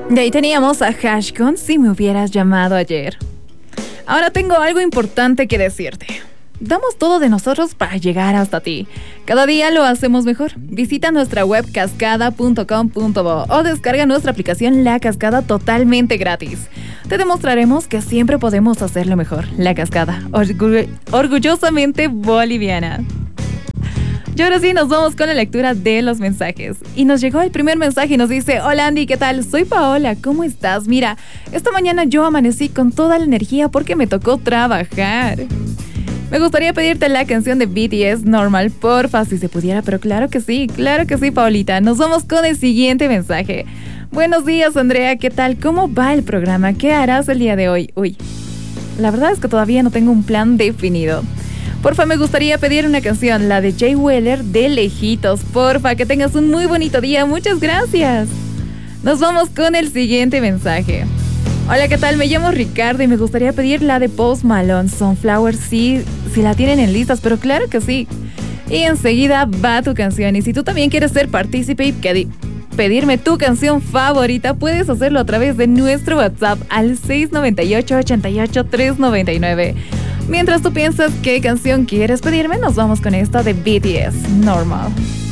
De ahí teníamos a Hash con Si me hubieras llamado ayer. Ahora tengo algo importante que decirte. Damos todo de nosotros para llegar hasta ti. Cada día lo hacemos mejor. Visita nuestra web cascada.com.bo o descarga nuestra aplicación La Cascada totalmente gratis. Te demostraremos que siempre podemos hacerlo mejor. La Cascada, orgullosamente boliviana. Y ahora sí, nos vamos con la lectura de los mensajes. Y nos llegó el primer mensaje y nos dice: hola Andy, ¿qué tal? Soy Paola, ¿cómo estás? Mira, esta mañana yo amanecí con toda la energía porque me tocó trabajar. Me gustaría pedirte la canción de BTS, Normal, porfa, si se pudiera, pero claro que sí, Paolita. Nos vamos con el siguiente mensaje. Buenos días, Andrea, ¿qué tal? ¿Cómo va el programa? ¿Qué harás el día de hoy? Uy, la verdad es que todavía no tengo un plan definido. Porfa, me gustaría pedir una canción, la de Jay Weller, de Lejitos. Porfa, que tengas un muy bonito día. Muchas gracias. Nos vamos con el siguiente mensaje. Hola, ¿qué tal? Me llamo Ricardo y me gustaría pedir la de Post Malone, Sunflower, si la tienen en listas, pero claro que sí. Y enseguida va tu canción. Y si tú también quieres ser partícipe y pedirme tu canción favorita, puedes hacerlo a través de nuestro WhatsApp al 698-88-399. Mientras tú piensas qué canción quieres pedirme, nos vamos con esta de BTS, Normal.